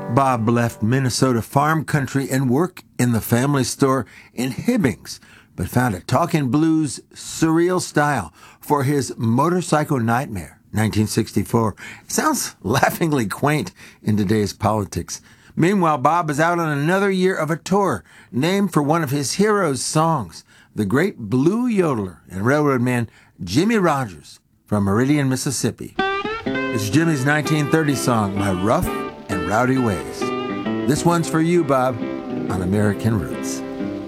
Bob left Minnesota farm country and work in the family store in Hibbings, but found a talking blues surreal style for his Motorcycle Nightmare, 1964. It sounds laughingly quaint in today's politics. Meanwhile, Bob is out on another year of a tour named for one of his heroes' songs, the great blue yodeler and railroad man Jimmie Rodgers from Meridian, Mississippi. It's Jimmie's 1930 song, My Rough and Rowdy Ways. This one's for you, Bob, on American Roots.